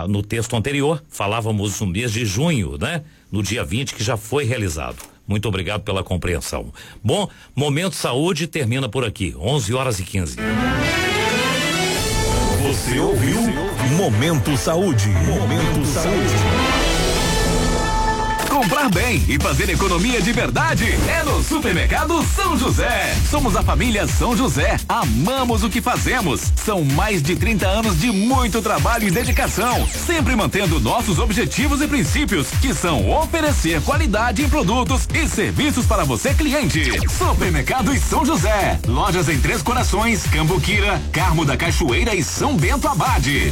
no texto anterior, falávamos no mês de junho, né? No dia 20, que já foi realizado. Muito obrigado pela compreensão. Bom, Momento Saúde termina por aqui, 11h15. Você ouviu Momento Saúde. Momento Saúde. Comprar bem e fazer economia de verdade é no Supermercado São José. Somos a família São José. Amamos o que fazemos. São mais de 30 anos de muito trabalho e dedicação, sempre mantendo nossos objetivos e princípios, que são oferecer qualidade em produtos e serviços para você, cliente. Supermercado São José. Lojas em Três Corações, Cambuquira, Carmo da Cachoeira e São Bento Abade.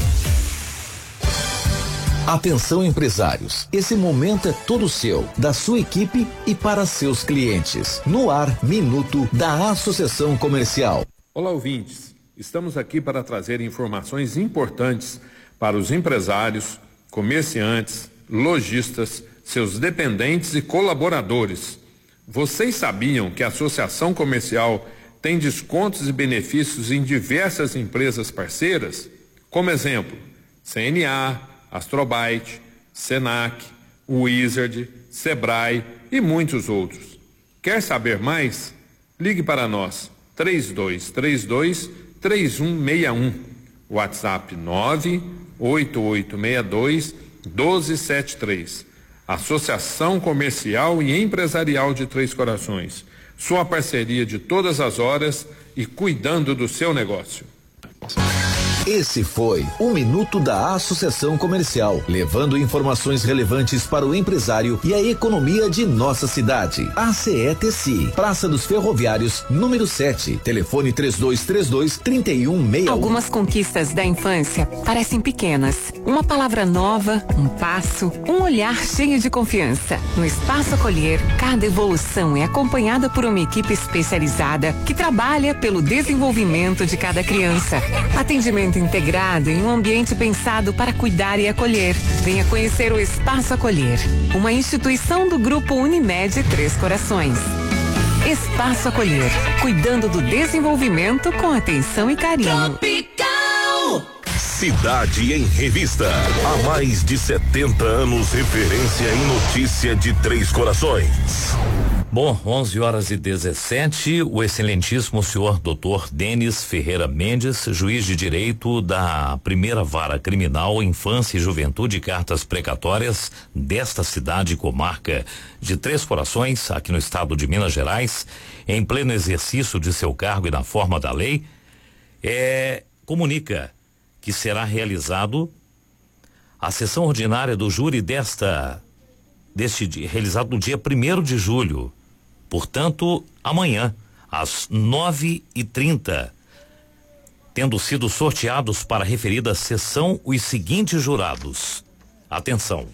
Atenção, empresários, esse momento é todo seu, da sua equipe e para seus clientes. No ar, Minuto da Associação Comercial. Olá, ouvintes, estamos aqui para trazer informações importantes para os empresários, comerciantes, lojistas, seus dependentes e colaboradores. Vocês sabiam que a Associação Comercial tem descontos e benefícios em diversas empresas parceiras? Como exemplo, CNA, Astrobyte, Senac, Wizard, Sebrae e muitos outros. Quer saber mais? Ligue para nós, 3232-3161, WhatsApp 98862-1273. Associação Comercial e Empresarial de Três Corações, sua parceria de todas as horas e cuidando do seu negócio. Esse foi o Minuto da Associação Comercial, levando informações relevantes para o empresário e a economia de nossa cidade. ACETC, Praça dos Ferroviários, número 7, telefone 3232-3161. Algumas conquistas da infância parecem pequenas. Uma palavra nova, um passo, um olhar cheio de confiança. No Espaço Acolher, cada evolução é acompanhada por uma equipe especializada que trabalha pelo desenvolvimento de cada criança. Atendimento integrado em um ambiente pensado para cuidar e acolher. Venha conhecer o Espaço Acolher, uma instituição do Grupo Unimed Três Corações. Espaço Acolher, cuidando do desenvolvimento com atenção e carinho. Tropical. Cidade em Revista. Há mais de 70 anos, referência em notícia de Três Corações. Bom, 11h17, o excelentíssimo senhor Dr. Denis Ferreira Mendes, juiz de direito da primeira vara criminal, infância e juventude e cartas precatórias desta cidade e comarca de Três Corações, aqui no estado de Minas Gerais, em pleno exercício de seu cargo e na forma da lei, comunica que será realizado a sessão ordinária do júri deste dia, realizado no dia 1º de julho. Portanto, amanhã, às 9h30, tendo sido sorteados para a referida sessão os seguintes jurados. Atenção: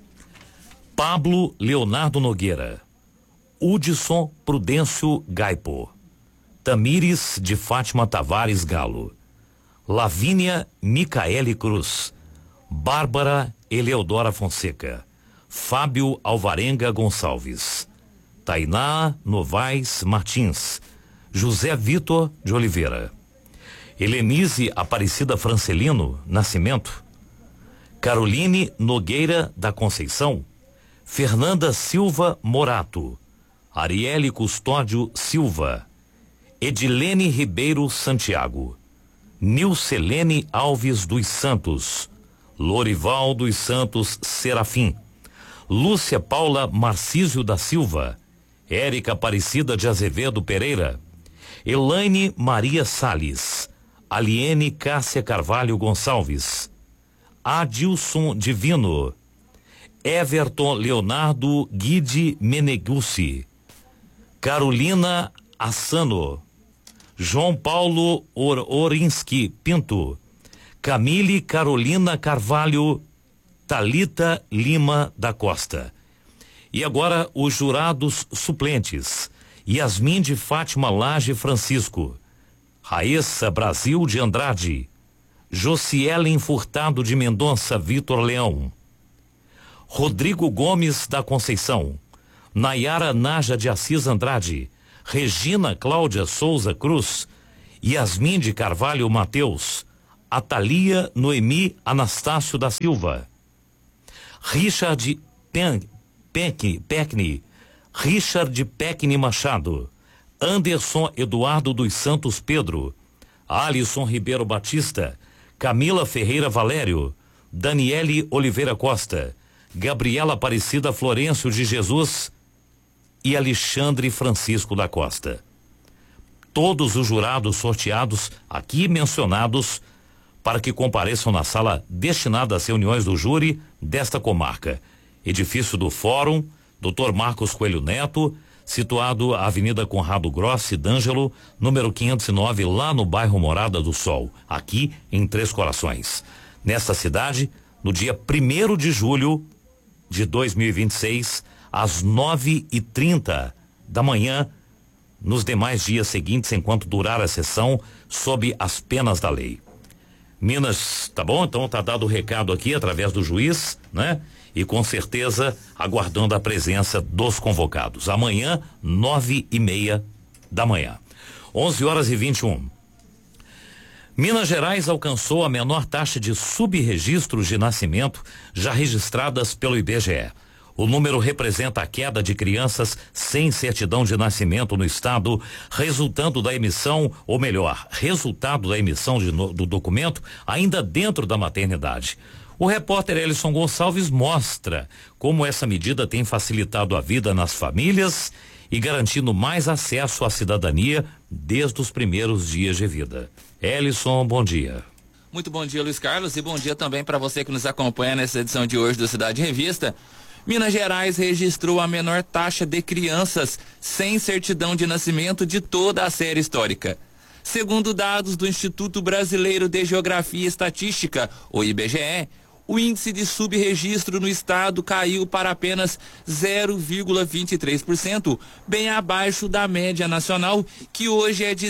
Pablo Leonardo Nogueira, Hudson Prudêncio Gaipo, Tamires de Fátima Tavares Galo, Lavínia Micaele Cruz, Bárbara Eleodora Fonseca, Fábio Alvarenga Gonçalves, Tainá Novaes Martins, José Vitor de Oliveira, Helenise Aparecida Francelino Nascimento, Caroline Nogueira da Conceição, Fernanda Silva Morato, Arielle Custódio Silva, Edilene Ribeiro Santiago, Nilcelene Alves dos Santos, Lorival dos Santos Serafim, Lúcia Paula Marcísio da Silva, Érica Aparecida de Azevedo Pereira, Elaine Maria Sales, Aliene Cássia Carvalho Gonçalves, Adilson Divino, Everton Leonardo Guide Meneguzzi, Carolina Assano, João Paulo Orinski Pinto, Camille Carolina Carvalho, Talita Lima da Costa. E agora os jurados suplentes: Yasmin de Fátima Lage Francisco, Raíssa Brasil de Andrade, Josielen Furtado de Mendonça Vitor Leão, Rodrigo Gomes da Conceição, Nayara Naja de Assis Andrade, Regina Cláudia Souza Cruz, Yasmin de Carvalho Mateus, Atalia Noemi Anastácio da Silva, Richard Peckney, Richard Peckney Machado, Anderson Eduardo dos Santos Pedro, Alisson Ribeiro Batista, Camila Ferreira Valério, Daniele Oliveira Costa, Gabriela Aparecida Florencio de Jesus e Alexandre Francisco da Costa. Todos os jurados sorteados aqui mencionados para que compareçam na sala destinada às reuniões do júri desta comarca. Edifício do Fórum, Dr. Marcos Coelho Neto, situado à Avenida Conrado Grossi D'Angelo, número 509, lá no bairro Morada do Sol, aqui em Três Corações. Nesta cidade, no dia 1º de julho de 2026, às 9h30 da manhã, nos demais dias seguintes, enquanto durar a sessão, sob as penas da lei. Minas, tá bom? Então tá dado o recado aqui através do juiz, né? E com certeza aguardando a presença dos convocados. Amanhã, 9h30 da manhã. 11h21. Minas Gerais alcançou a menor taxa de subregistros de nascimento já registradas pelo IBGE. O número representa a queda de crianças sem certidão de nascimento no estado, resultado da emissão do documento ainda dentro da maternidade. O repórter Elison Gonçalves mostra como essa medida tem facilitado a vida nas famílias e garantindo mais acesso à cidadania desde os primeiros dias de vida. Elison, bom dia. Muito bom dia, Luiz Carlos, e bom dia também para você que nos acompanha nessa edição de hoje do Cidade Revista. Minas Gerais registrou a menor taxa de crianças sem certidão de nascimento de toda a série histórica. Segundo dados do Instituto Brasileiro de Geografia e Estatística, o IBGE, o índice de subregistro no estado caiu para apenas 0,23%, bem abaixo da média nacional, que hoje é de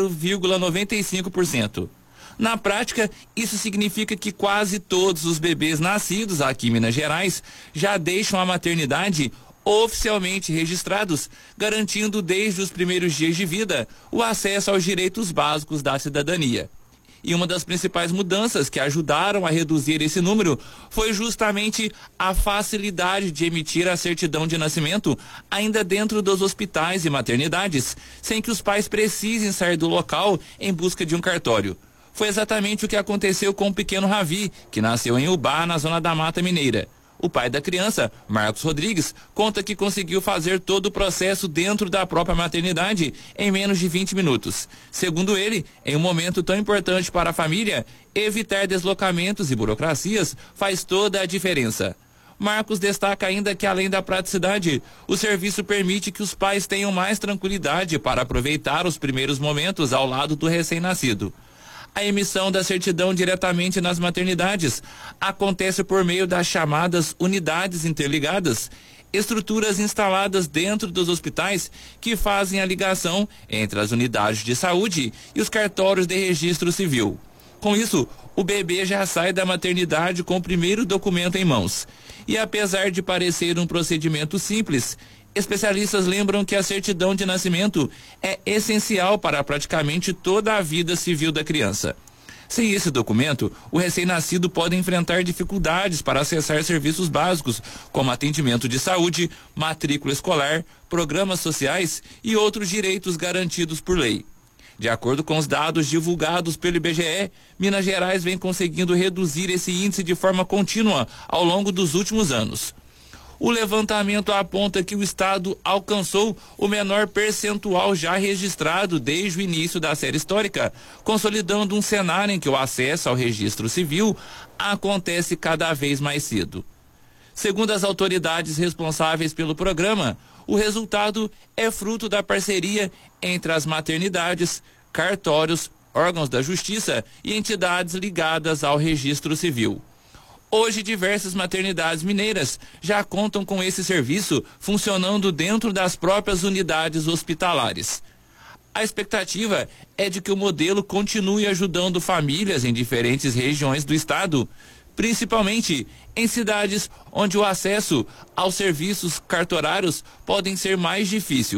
0,95%. Na prática, isso significa que quase todos os bebês nascidos aqui em Minas Gerais já deixam a maternidade oficialmente registrados, garantindo desde os primeiros dias de vida o acesso aos direitos básicos da cidadania. E uma das principais mudanças que ajudaram a reduzir esse número foi justamente a facilidade de emitir a certidão de nascimento ainda dentro dos hospitais e maternidades, sem que os pais precisem sair do local em busca de um cartório. Foi exatamente o que aconteceu com o pequeno Ravi, que nasceu em Ubá, na zona da Mata Mineira. O pai da criança, Marcos Rodrigues, conta que conseguiu fazer todo o processo dentro da própria maternidade em menos de 20 minutos. Segundo ele, em um momento tão importante para a família, evitar deslocamentos e burocracias faz toda a diferença. Marcos destaca ainda que, além da praticidade, o serviço permite que os pais tenham mais tranquilidade para aproveitar os primeiros momentos ao lado do recém-nascido. A emissão da certidão diretamente nas maternidades acontece por meio das chamadas unidades interligadas, estruturas instaladas dentro dos hospitais que fazem a ligação entre as unidades de saúde e os cartórios de registro civil. Com isso, o bebê já sai da maternidade com o primeiro documento em mãos. E apesar de parecer um procedimento simples, especialistas lembram que a certidão de nascimento é essencial para praticamente toda a vida civil da criança. Sem esse documento, o recém-nascido pode enfrentar dificuldades para acessar serviços básicos, como atendimento de saúde, matrícula escolar, programas sociais e outros direitos garantidos por lei. De acordo com os dados divulgados pelo IBGE, Minas Gerais vem conseguindo reduzir esse índice de forma contínua ao longo dos últimos anos. O levantamento aponta que o estado alcançou o menor percentual já registrado desde o início da série histórica, consolidando um cenário em que o acesso ao registro civil acontece cada vez mais cedo. Segundo as autoridades responsáveis pelo programa, o resultado é fruto da parceria entre as maternidades, cartórios, órgãos da justiça e entidades ligadas ao registro civil. Hoje, diversas maternidades mineiras já contam com esse serviço funcionando dentro das próprias unidades hospitalares. A expectativa é de que o modelo continue ajudando famílias em diferentes regiões do estado, principalmente em cidades onde o acesso aos serviços cartorários podem ser mais difícil.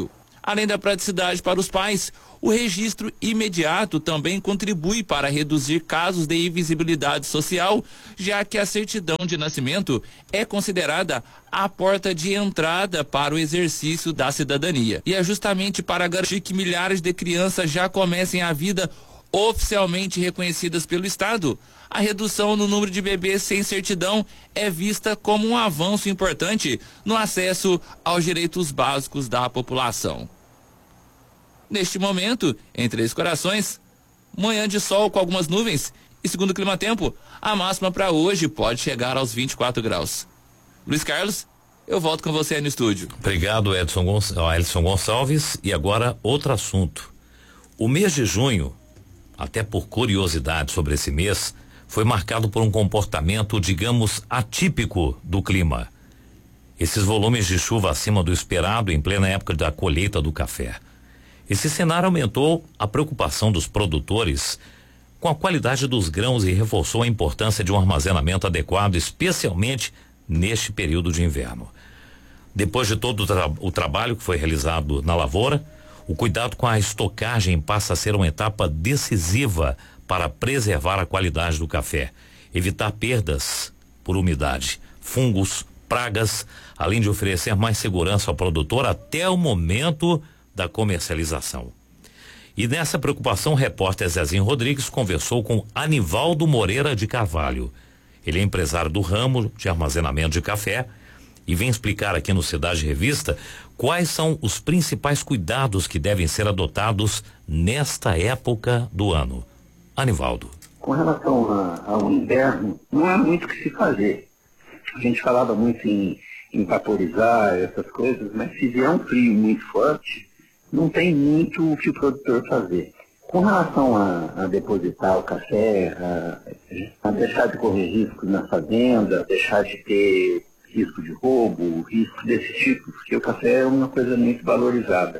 Além da praticidade para os pais, o registro imediato também contribui para reduzir casos de invisibilidade social, já que a certidão de nascimento é considerada a porta de entrada para o exercício da cidadania. E é justamente para garantir que milhares de crianças já comecem a vida oficialmente reconhecidas pelo Estado, a redução no número de bebês sem certidão é vista como um avanço importante no acesso aos direitos básicos da população. Neste momento, em Três Corações, manhã de sol com algumas nuvens e, segundo o Climatempo, a máxima para hoje pode chegar aos 24 graus. Luiz Carlos, eu volto com você aí no estúdio. Obrigado, Edson Gonçalves. E agora, outro assunto. O mês de junho, até por curiosidade sobre esse mês, foi marcado por um comportamento, digamos, atípico do clima. Esses volumes de chuva acima do esperado em plena época da colheita do café. Esse cenário aumentou a preocupação dos produtores com a qualidade dos grãos e reforçou a importância de um armazenamento adequado, especialmente neste período de inverno. Depois de todo o trabalho que foi realizado na lavoura, o cuidado com a estocagem passa a ser uma etapa decisiva para preservar a qualidade do café, evitar perdas por umidade, fungos, pragas, além de oferecer mais segurança ao produtor até o momento da comercialização. E nessa preocupação, o repórter Zezinho Rodrigues conversou com Anivaldo Moreira de Carvalho. Ele é empresário do ramo de armazenamento de café e vem explicar aqui no Cidade Revista quais são os principais cuidados que devem ser adotados nesta época do ano. Anivaldo. Com relação ao inverno, não há muito o que se fazer. A gente falava muito em vaporizar essas coisas, mas se vier um frio muito forte, não tem muito o que o produtor fazer. Com relação a depositar o café, a deixar de correr riscos na fazenda, deixar de ter risco de roubo, risco desse tipo, porque o café é uma coisa muito valorizada.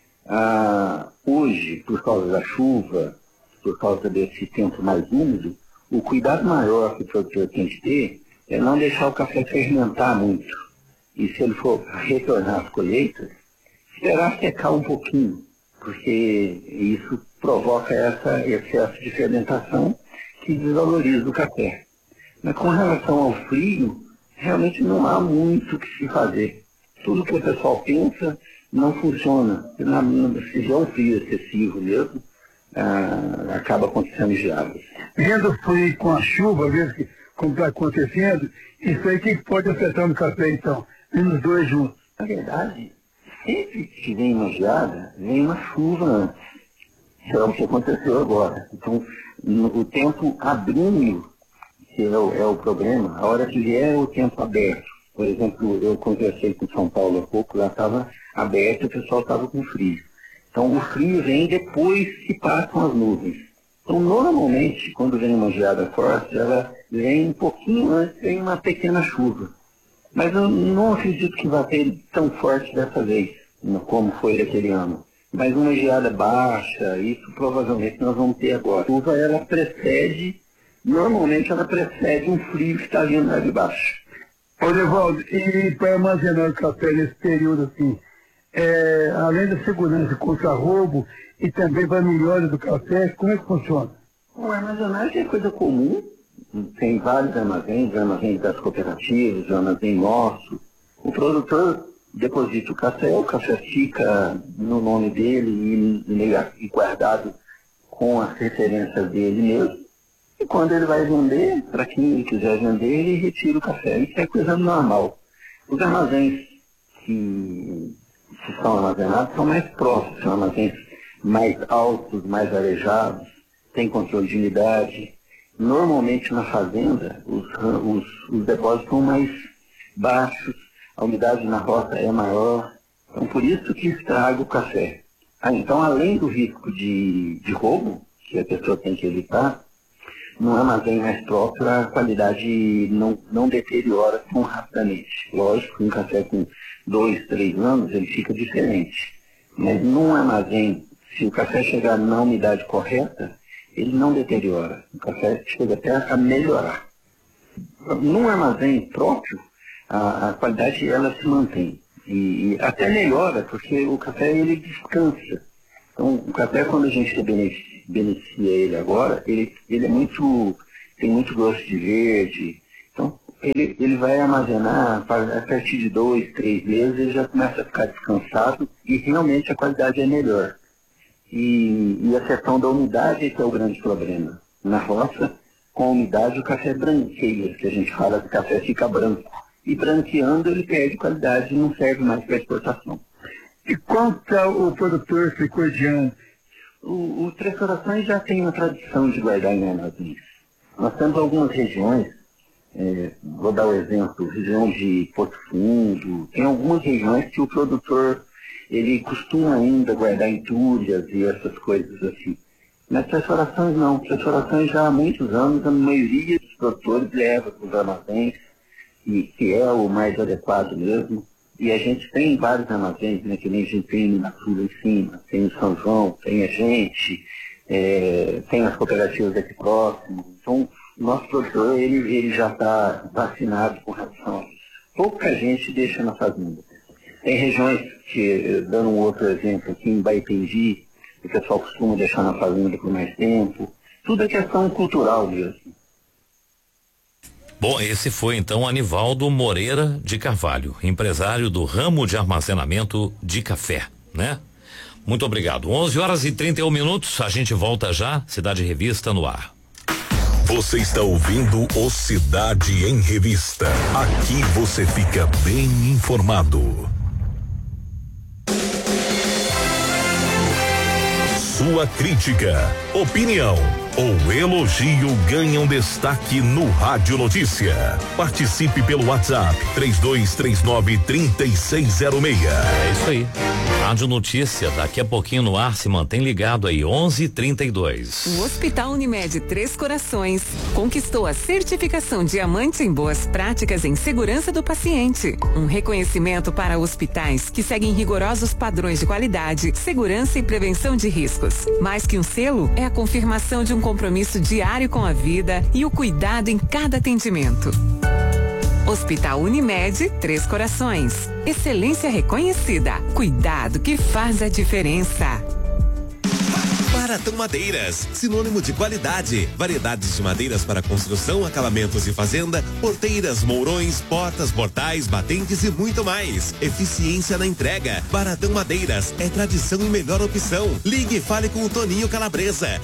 Hoje, por causa da chuva, por causa desse tempo mais úmido, o cuidado maior que o produtor tem que ter é não deixar o café fermentar muito. E se ele for retornar às colheitas, esperar secar um pouquinho, porque isso provoca esse excesso de fermentação que desvaloriza o café. Mas com relação ao frio, realmente não há muito o que se fazer. Tudo que o pessoal pensa não funciona. Se vier um frio excessivo mesmo, acaba acontecendo geadas. Vendo o frio com a chuva, vendo como está acontecendo, isso aí que pode afetar no café então? Vendo os dois juntos. Na verdade, sempre que vem uma geada, vem uma chuva antes. Isso é o que aconteceu agora. Então, o tempo abrindo, que é o problema, a hora que vier o tempo aberto. Por exemplo, eu conversei com São Paulo há pouco, lá estava aberto e o pessoal estava com frio. Então, o frio vem depois que passam as nuvens. Então, normalmente, quando vem uma geada forte, ela vem um pouquinho antes, vem uma pequena chuva. Mas eu não acredito que vai ter tão forte dessa vez, como foi daquele ano. Mas uma geada baixa, isso provavelmente nós vamos ter agora. A chuva, normalmente ela precede um frio que está vindo lá de baixo. Ô, Devaldo, e para armazenar o café nesse período assim, além da segurança contra roubo e também para a melhora do café, como é que funciona? O armazenagem é coisa comum. Tem vários armazéns das cooperativas, o armazém nosso. O produtor deposita o café fica no nome dele e guardado com as referências dele mesmo. E quando ele vai vender, para quem quiser vender, ele retira o café. Isso é coisa normal. Os armazéns que são armazenados são mais próximos, são armazéns mais altos, mais arejados, tem controle de umidade. Normalmente na fazenda, os depósitos são mais baixos, a umidade na roça é maior, então por isso que estraga o café. Então, além do risco de roubo, que a pessoa tem que evitar, no armazém mais próprio a qualidade não deteriora tão rapidamente. Lógico que um café com 2, 3 anos ele fica diferente, mas num armazém, se o café chegar na umidade correta, ele não deteriora. O café chega até a melhorar. Num armazém próprio, a qualidade ela se mantém. E até melhora, porque o café ele descansa. Então, o café, quando a gente beneficia ele agora, ele é tem muito gosto de verde. Então, ele vai armazenar, a partir de 2, 3 meses, ele já começa a ficar descansado e realmente a qualidade é melhor. E a questão da umidade é que é o grande problema. Na roça, com a umidade, o café branqueia, que a gente fala que o café fica branco. E branqueando, ele perde qualidade e não serve mais para exportação. E quanto o produtor ficou diante? O Três Corações já tem uma tradição de guardar em armazéns. Nós temos algumas regiões, vou dar o exemplo, região de Porto Fundo, tem algumas regiões que o produtor, ele costuma ainda guardar entulhas e essas coisas assim. Mas Três Corações não. Três Corações já há muitos anos, a maioria dos produtores leva para os armazéns, e que é o mais adequado mesmo. E a gente tem vários armazéns, né, que nem a gente tem na Sul em cima, tem no São João, tem a gente, tem as cooperativas aqui próximo. Então, o nosso produtor, ele já está vacinado com relação a isso. Pouca gente deixa na fazenda. Tem regiões que, dando um outro exemplo aqui, em Baipendi, o pessoal costuma deixar na fazenda por mais tempo. Tudo é questão cultural mesmo. Bom, esse foi então Anivaldo Moreira de Carvalho, empresário do ramo de armazenamento de café, né? Muito obrigado. 11h31, a gente volta já. Cidade Revista no ar. Você está ouvindo o Cidade em Revista. Aqui você fica bem informado. Sua crítica, opinião ou elogio ganham destaque no Rádio Notícia. Participe pelo WhatsApp 3239-3606. É isso aí. Rádio Notícia, daqui a pouquinho no ar, se mantém ligado aí, 11h32. O Hospital Unimed Três Corações conquistou a certificação Diamante em Boas Práticas em Segurança do Paciente. Um reconhecimento para hospitais que seguem rigorosos padrões de qualidade, segurança e prevenção de riscos. Mais que um selo, é a confirmação de um compromisso diário com a vida e o cuidado em cada atendimento. Hospital Unimed Três Corações. Excelência reconhecida. Cuidado que faz a diferença. Baratão Madeiras, sinônimo de qualidade. Variedades de madeiras para construção, acabamentos e fazenda, porteiras, mourões, portas, portais, batentes e muito mais. Eficiência na entrega. Baratão Madeiras é tradição e melhor opção. Ligue e fale com o Toninho Calabresa.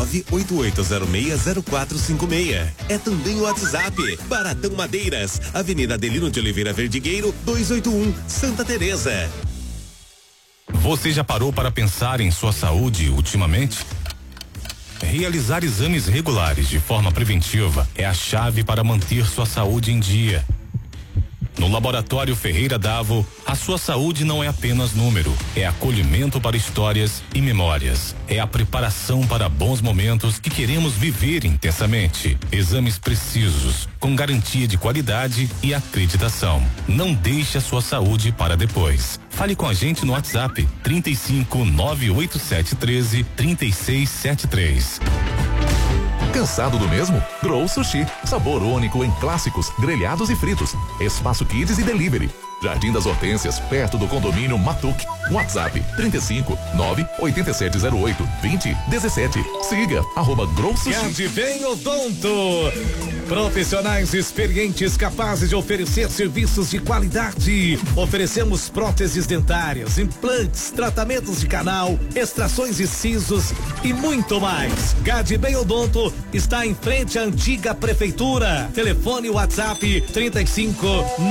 988060456. É também o WhatsApp. Baratão Madeiras, Avenida Adelino de Oliveira Verdigueiro, 281, Santa Teresa. Você já parou para pensar em sua saúde ultimamente? Realizar exames regulares de forma preventiva é a chave para manter sua saúde em dia. No Laboratório Ferreira Davo, a sua saúde não é apenas número, é acolhimento para histórias e memórias. É a preparação para bons momentos que queremos viver intensamente. Exames precisos, com garantia de qualidade e acreditação. Não deixe a sua saúde para depois. Fale com a gente no WhatsApp 35 98713 3673. Cansado do mesmo? Grow Sushi. Sabor único em clássicos, grelhados e fritos. Espaço Kids e Delivery. Jardim das Hortênsias, perto do condomínio Matuque. WhatsApp 35 98708 2017. Siga @Grow Sushi. Gadbem Odonto. Profissionais experientes capazes de oferecer serviços de qualidade. Oferecemos próteses dentárias, implantes, tratamentos de canal, extrações de sisos e muito mais. Gadbem Odonto está em frente à antiga prefeitura. Telefone WhatsApp 35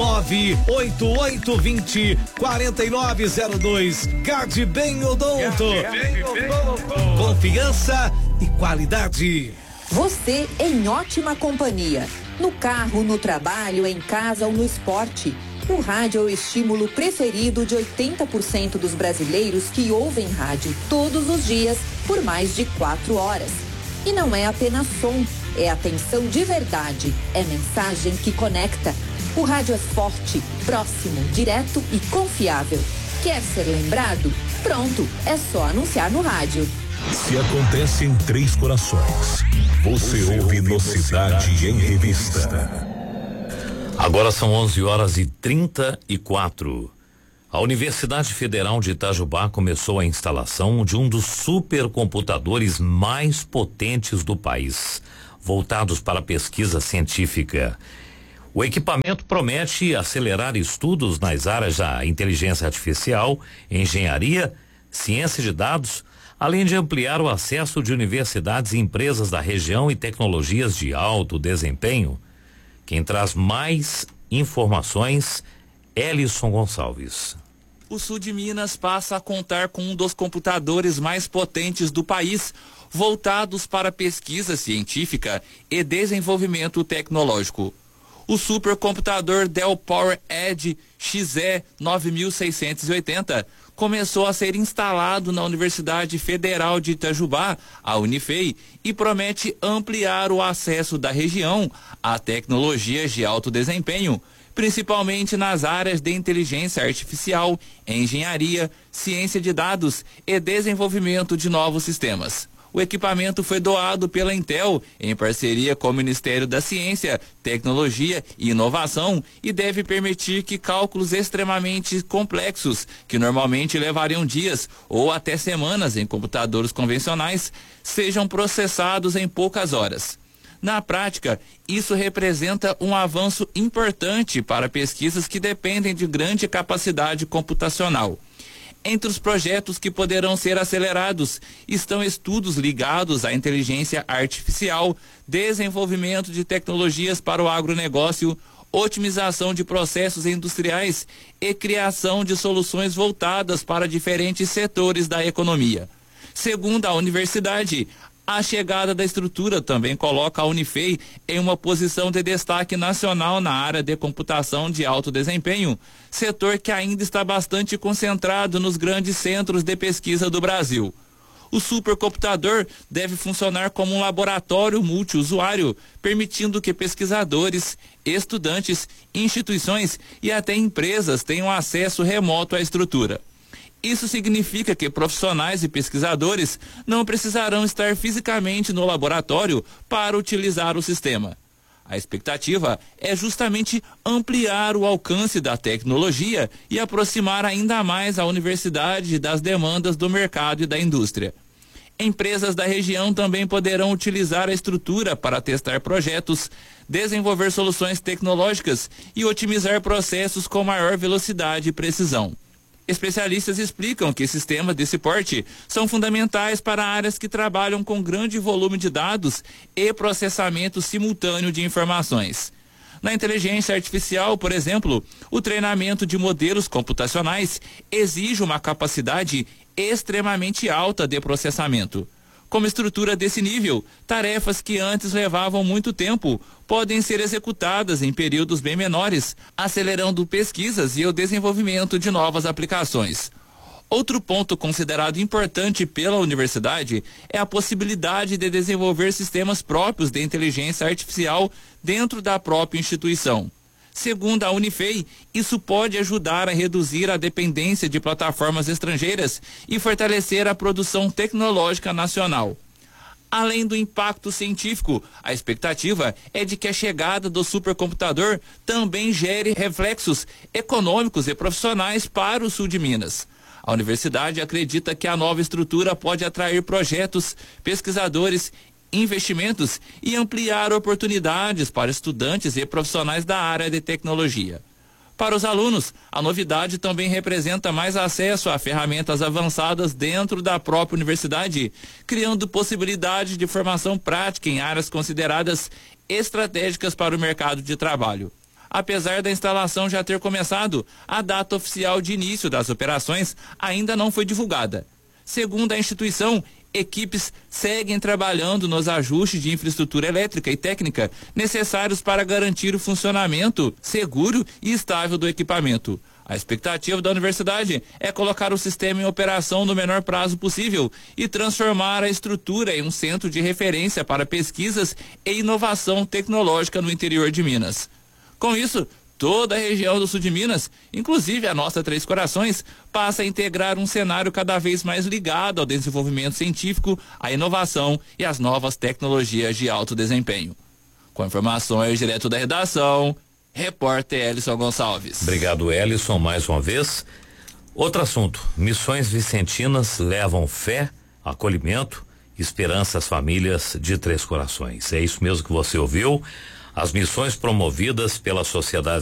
98820 4902. Gadbem Odonto. Confiança e qualidade. Você em ótima companhia. No carro, no trabalho, em casa ou no esporte. O rádio é o estímulo preferido de 80% dos brasileiros que ouvem rádio todos os dias por mais de 4 horas. E não é apenas som, é atenção de verdade, é mensagem que conecta. O rádio é forte, próximo, direto e confiável. Quer ser lembrado? Pronto, é só anunciar no rádio. Se acontece em Três Corações, você ouve no Cidade em Revista. Agora são 11h34. A Universidade Federal de Itajubá começou a instalação de um dos supercomputadores mais potentes do país, voltados para a pesquisa científica. O equipamento promete acelerar estudos nas áreas da inteligência artificial, engenharia, ciência de dados, além de ampliar o acesso de universidades e empresas da região e tecnologias de alto desempenho. Quem traz mais informações, Elison Gonçalves. O sul de Minas passa a contar com um dos computadores mais potentes do país, voltados para pesquisa científica e desenvolvimento tecnológico. O supercomputador Dell PowerEdge XE 9680 começou a ser instalado na Universidade Federal de Itajubá, a Unifei, e promete ampliar o acesso da região a tecnologias de alto desempenho, principalmente nas áreas de inteligência artificial, engenharia, ciência de dados e desenvolvimento de novos sistemas. O equipamento foi doado pela Intel em parceria com o Ministério da Ciência, Tecnologia e Inovação e deve permitir que cálculos extremamente complexos, que normalmente levariam dias ou até semanas em computadores convencionais, sejam processados em poucas horas. Na prática, isso representa um avanço importante para pesquisas que dependem de grande capacidade computacional. Entre os projetos que poderão ser acelerados estão estudos ligados à inteligência artificial, desenvolvimento de tecnologias para o agronegócio, otimização de processos industriais e criação de soluções voltadas para diferentes setores da economia. Segundo a universidade, a chegada da estrutura também coloca a Unifei em uma posição de destaque nacional na área de computação de alto desempenho, setor que ainda está bastante concentrado nos grandes centros de pesquisa do Brasil. O supercomputador deve funcionar como um laboratório multiusuário, permitindo que pesquisadores, estudantes, instituições e até empresas tenham acesso remoto à estrutura. Isso significa que profissionais e pesquisadores não precisarão estar fisicamente no laboratório para utilizar o sistema. A expectativa é justamente ampliar o alcance da tecnologia e aproximar ainda mais a universidade das demandas do mercado e da indústria. Empresas da região também poderão utilizar a estrutura para testar projetos, desenvolver soluções tecnológicas e otimizar processos com maior velocidade e precisão. Especialistas explicam que sistemas desse porte são fundamentais para áreas que trabalham com grande volume de dados e processamento simultâneo de informações. Na inteligência artificial, por exemplo, o treinamento de modelos computacionais exige uma capacidade extremamente alta de processamento. Com uma estrutura desse nível, tarefas que antes levavam muito tempo podem ser executadas em períodos bem menores, acelerando pesquisas e o desenvolvimento de novas aplicações. Outro ponto considerado importante pela universidade é a possibilidade de desenvolver sistemas próprios de inteligência artificial dentro da própria instituição. Segundo a Unifei, isso pode ajudar a reduzir a dependência de plataformas estrangeiras e fortalecer a produção tecnológica nacional. Além do impacto científico, a expectativa é de que a chegada do supercomputador também gere reflexos econômicos e profissionais para o sul de Minas. A universidade acredita que a nova estrutura pode atrair projetos, pesquisadores, investimentos e ampliar oportunidades para estudantes e profissionais da área de tecnologia. Para os alunos, a novidade também representa mais acesso a ferramentas avançadas dentro da própria universidade, criando possibilidades de formação prática em áreas consideradas estratégicas para o mercado de trabalho. Apesar da instalação já ter começado, a data oficial de início das operações ainda não foi divulgada. Segundo a instituição, equipes seguem trabalhando nos ajustes de infraestrutura elétrica e técnica necessários para garantir o funcionamento seguro e estável do equipamento. A expectativa da universidade é colocar o sistema em operação no menor prazo possível e transformar a estrutura em um centro de referência para pesquisas e inovação tecnológica no interior de Minas. Com isso, toda a região do sul de Minas, inclusive a nossa Três Corações, passa a integrar um cenário cada vez mais ligado ao desenvolvimento científico, à inovação e às novas tecnologias de alto desempenho. Com informações direto da redação, repórter Elison Gonçalves. Obrigado, Elison, mais uma vez. Outro assunto, missões vicentinas levam fé, acolhimento, esperança às famílias de Três Corações. É isso mesmo que você ouviu. As missões promovidas pela Sociedade